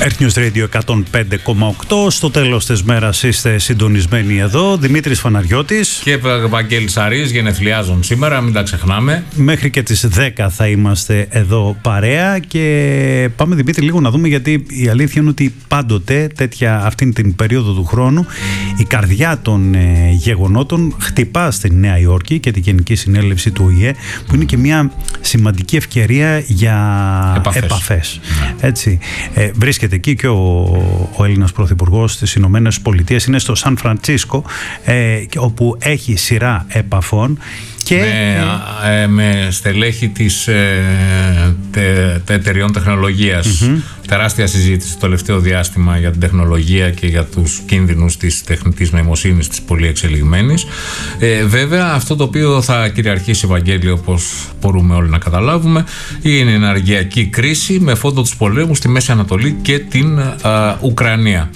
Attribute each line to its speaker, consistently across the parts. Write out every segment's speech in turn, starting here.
Speaker 1: Earth News Radio 105,8. Στο τέλος της μέρας είστε συντονισμένοι εδώ. Δημήτρης Φαναριώτης
Speaker 2: και Βαγγέλης Αρής γενεθλιάζουν σήμερα, μην τα ξεχνάμε.
Speaker 1: Μέχρι και τις 10 θα είμαστε εδώ παρέα. Και πάμε, Δημήτρη, λίγο να δούμε, γιατί η αλήθεια είναι ότι πάντοτε αυτήν την περίοδο του χρόνου η καρδιά των γεγονότων χτυπά στη Νέα Υόρκη και τη Γενική Συνέλευση του ΟΗΕ, που είναι και μια σημαντική ευκαιρία για επαφές. Έτσι. Βρίσκεται εκεί και ο Έλληνας Πρωθυπουργός στις Ηνωμένες Πολιτείες, είναι στο Σαν Φραντσίσκο, όπου έχει σειρά επαφών και
Speaker 2: με στελέχη της εταιριών τεχνολογίας. Τεράστια συζήτηση το τελευταίο διάστημα για την τεχνολογία και για τους κίνδυνους της τεχνητής νοημοσύνης, της πολύ εξελιγμένης. Βέβαια, αυτό το οποίο θα κυριαρχήσει, Βαγγέλη, όπως μπορούμε όλοι να καταλάβουμε, είναι η ενεργειακή κρίση με φόντο τους πολέμους στη Μέση Ανατολή και την Ουκρανία.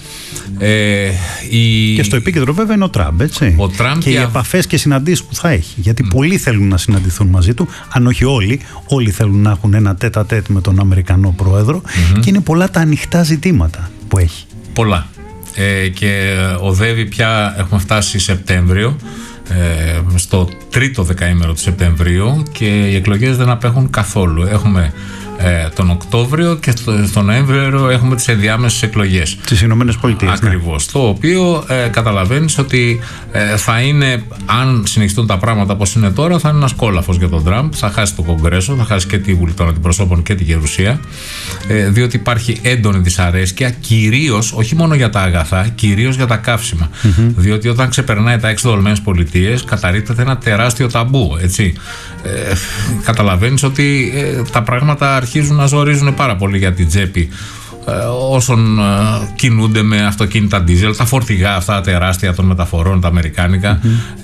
Speaker 1: Και στο επίκεντρο βέβαια είναι ο Τραμπ, έτσι.
Speaker 2: Ο Τραμπ
Speaker 1: και οι επαφές και συναντήσεις που θα έχει. Γιατί πολλοί θέλουν να συναντηθούν μαζί του, αν όχι όλοι. Όλοι θέλουν να έχουν ένα τέτα-τέτ με τον Αμερικανό πρόεδρο. Και είναι πολλά τα ανοιχτά ζητήματα που έχει.
Speaker 2: Πολλά. Και οδεύει πια, έχουμε φτάσει Σεπτέμβριο, στο τρίτο δεκαήμερο του Σεπτεμβρίου, και οι εκλογές δεν απέχουν καθόλου. Έχουμε τον Οκτώβριο και στον Νοέμβριο έχουμε τις ενδιάμεσες εκλογές
Speaker 1: τις Ηνωμένες Πολιτείες.
Speaker 2: Ακριβώς. Ναι. Το οποίο καταλαβαίνεις ότι θα είναι, αν συνεχιστούν τα πράγματα όπως είναι τώρα, θα είναι ένας κόλαφος για τον Τραμπ. Θα χάσει το Κογκρέσο, θα χάσει και τη Βουλή των Αντιπροσώπων και τη Γερουσία, διότι υπάρχει έντονη δυσαρέσκεια, κυρίως, όχι μόνο για τα αγαθά, κυρίως για τα καύσιμα. Διότι όταν ξεπερνάει τα ΗΠΑ, καταρρίπτεται ένα τεράστιο ταμπού, έτσι. Καταλαβαίνεις ότι τα πράγματα αρχίζουν να ζορίζουν πάρα πολύ για την τσέπη όσων κινούνται με αυτοκίνητα ντίζελ, τα φορτηγά αυτά τεράστια των μεταφορών, τα αμερικάνικα.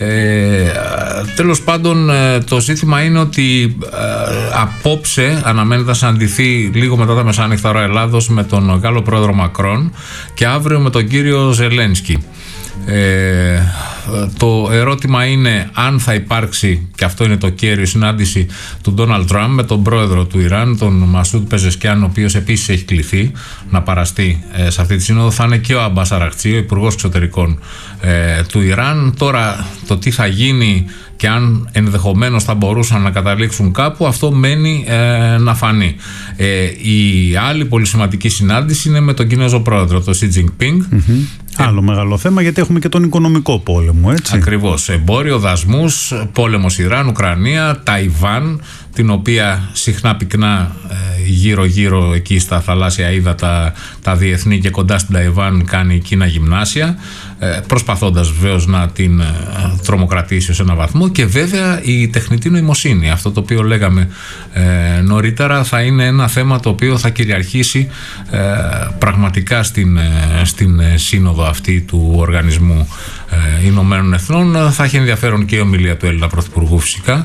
Speaker 2: Τέλος πάντων, το ζήτημα είναι ότι απόψε αναμένεται να συναντηθεί λίγο μετά τα μεσάνυχτα ώρα Ελλάδος με τον Γάλλο πρόεδρο Μακρόν και αύριο με τον κύριο Ζελένσκι. Το ερώτημα είναι αν θα υπάρξει, και αυτό είναι το κέριο, συνάντηση του Ντόναλντ Τραμπ με τον πρόεδρο του Ιράν, τον Μασούντ Πεζεσκιάν, ο οποίος επίσης έχει κληθεί να παραστεί σε αυτή τη σύνοδο. Θα είναι και ο Αμπάς Αραχτσί, ο υπουργός εξωτερικών του Ιράν. Τώρα το τι θα γίνει και αν ενδεχομένως θα μπορούσαν να καταλήξουν κάπου, αυτό μένει να φανεί. Η άλλη πολύ σημαντική συνάντηση είναι με τον Κινέζο πρόεδρο, τον Σι Τζινπίνγκ.
Speaker 1: Άλλο μεγάλο θέμα, γιατί έχουμε και τον οικονομικό πόλεμο, έτσι.
Speaker 2: Ακριβώς. Εμπόριο, δασμούς, πόλεμος Ιράν-Ουκρανία, Ταϊβάν, την οποία συχνά πυκνά γύρω-γύρω εκεί στα θαλάσσια ύδατα τα διεθνή, και κοντά στην Ταϊβάν κάνει η Κίνα γυμνάσια, προσπαθώντας βεβαίως να την τρομοκρατήσει σε ένα βαθμό. Και βέβαια η τεχνητή νοημοσύνη, αυτό το οποίο λέγαμε νωρίτερα, θα είναι ένα θέμα το οποίο θα κυριαρχήσει πραγματικά στην σύνοδο αυτή του Οργανισμού Ηνωμένων Εθνών. Θα έχει ενδιαφέρον και η ομιλία του Έλληνα Πρωθυπουργού, φυσικά.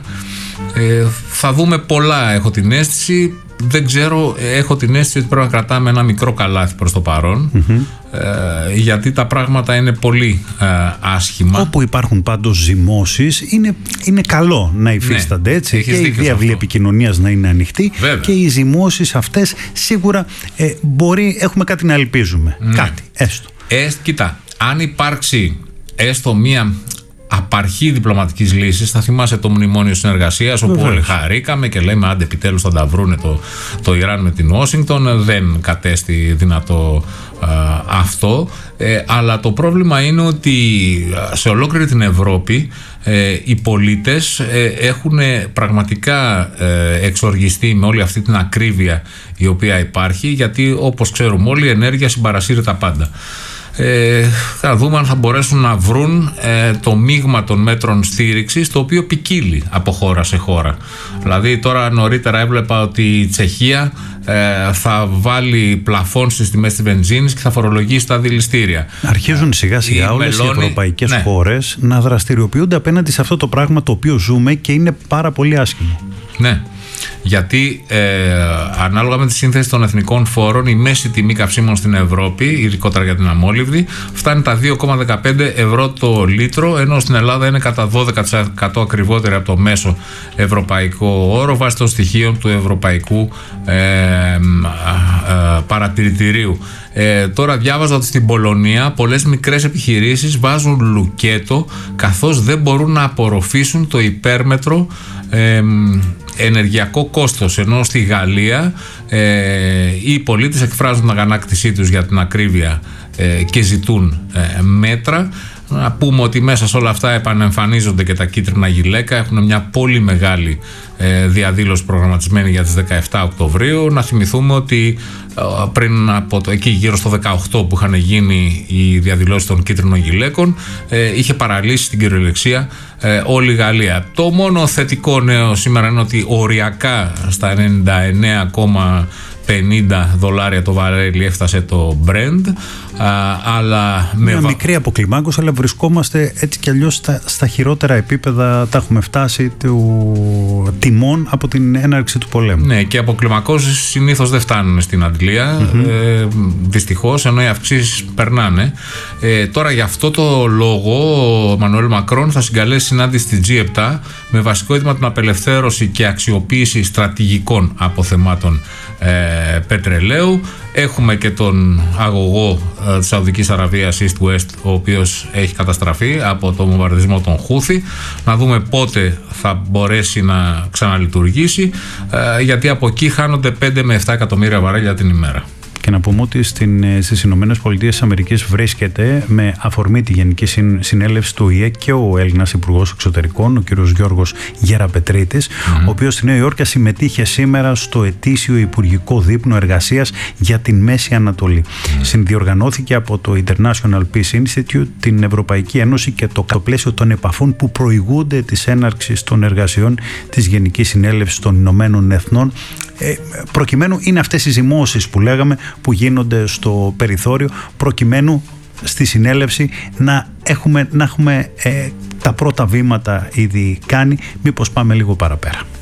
Speaker 2: Θα δούμε πολλά, έχω την αίσθηση. Δεν ξέρω, έχω την αίσθηση ότι πρέπει να κρατάμε ένα μικρό καλάθι προς το παρόν, γιατί τα πράγματα είναι πολύ άσχημα.
Speaker 1: Όπου υπάρχουν πάντως ζυμώσεις, είναι καλό να υφίστανται, έτσι, και η διάβλη επικοινωνίας να είναι ανοιχτή. Βέβαια. Και οι ζυμώσεις αυτές σίγουρα έχουμε κάτι να ελπίζουμε. Κάτι, έστω.
Speaker 2: Κοίτα, αν υπάρξει έστω μία απαρχή διπλωματικής λύσης, θα θυμάσαι το μνημόνιο συνεργασίας, όπου όλοι χαρήκαμε και λέμε άντε επιτέλους θα τα βρούνε το Ιράν με την Ουάσιγκτον. Δεν κατέστη δυνατό αυτό, αλλά το πρόβλημα είναι ότι σε ολόκληρη την Ευρώπη οι πολίτες έχουν πραγματικά εξοργιστεί με όλη αυτή την ακρίβεια η οποία υπάρχει, γιατί όπως ξέρουμε όλοι η ενέργεια συμπαρασύρει τα πάντα. Θα δούμε αν θα μπορέσουν να βρουν το μείγμα των μέτρων στήριξης, το οποίο ποικίλει από χώρα σε χώρα. Δηλαδή τώρα νωρίτερα έβλεπα ότι η Τσεχία θα βάλει πλαφόν στις τιμές της βενζίνης και θα φορολογήσει τα δηληστήρια.
Speaker 1: Αρχίζουν σιγά σιγά όλες οι ευρωπαϊκές χώρες να δραστηριοποιούνται απέναντι σε αυτό το πράγμα το οποίο ζούμε και είναι πάρα πολύ άσχημο.
Speaker 2: Ναι. Γιατί ανάλογα με τη σύνθεση των εθνικών φόρων, η μέση τιμή καυσίμων στην Ευρώπη, ειδικότερα για την αμόλυβδη, φτάνει τα 2,15 ευρώ το λίτρο, ενώ στην Ελλάδα είναι κατά 12% ακριβότερη από το μέσο ευρωπαϊκό όρο, βάσει των στοιχείων του Ευρωπαϊκού παρατηρητηρίου. Τώρα διάβαζα ότι στην Πολωνία πολλές μικρές επιχειρήσεις βάζουν λουκέτο καθώς δεν μπορούν να απορροφήσουν το υπέρμετρο ενεργειακό κόστος, ενώ στη Γαλλία οι πολίτες εκφράζουν την αγανάκτησή τους για την ακρίβεια και ζητούν μέτρα. Να πούμε ότι μέσα σε όλα αυτά επανεμφανίζονται και τα κίτρινα γυλαίκα. Έχουν μια πολύ μεγάλη διαδήλωση προγραμματισμένη για τις 17 Οκτωβρίου. Να θυμηθούμε ότι πριν από εκεί γύρω στο 18 που είχαν γίνει οι διαδηλώσεις των κίτρινων γυλαίκων, είχε παραλύσει στην κυριολεξία όλη η Γαλλία. Το μόνο θετικό νέο σήμερα είναι ότι οριακά στα 99,50 το βαρέλι έφτασε το Brent, αλλά
Speaker 1: μια μικρή αποκλιμάκωση, αλλά βρισκόμαστε έτσι κι αλλιώς στα χειρότερα επίπεδα, τα έχουμε φτάσει, του τιμών από την έναρξη του πολέμου.
Speaker 2: Ναι, και αποκλιμακώσεις συνήθως δεν φτάνουν στην Αγγλία, δυστυχώς, ενώ οι αυξήσεις περνάνε. Τώρα για αυτό το λόγο ο Μανουέλ Μακρόν θα συγκαλέσει συνάντηση στη G7 με βασικό αίτημα την απελευθέρωση και αξιοποίηση στρατηγικών αποθεμάτων πετρελαίου. Έχουμε και τον αγωγό της Σαουδικής Αραβίας East West, ο οποίος έχει καταστραφεί από το βομβαρδισμό των Χούθι. Να δούμε πότε θα μπορέσει να ξαναλειτουργήσει, γιατί από εκεί χάνονται 5 με 7 εκατομμύρια βαρέλια την ημέρα.
Speaker 1: Και να πούμε ότι στις Ηνωμένες Πολιτείες της Αμερικής βρίσκεται με αφορμή τη Γενική Συνέλευση του ΟΗΕ και ο Έλληνας Υπουργός Εξωτερικών, ο κ. Γιώργος Γεραπετρίτης, ο οποίος στη Νέα Υόρκη συμμετείχε σήμερα στο ετήσιο Υπουργικό Δείπνο Εργασίας για την Μέση Ανατολή. Συνδιοργανώθηκε από το International Peace Institute, την Ευρωπαϊκή Ένωση και το πλαίσιο των επαφών που προηγούνται της έναρξης των εργασιών της Γενικής Συνέλευσης των Ηνωμένων Εθνών. Προκειμένου είναι αυτές οι ζυμώσεις που λέγαμε, που γίνονται στο περιθώριο, προκειμένου στη συνέλευση να έχουμε τα πρώτα βήματα ήδη κάνει. Μήπως πάμε λίγο παραπέρα.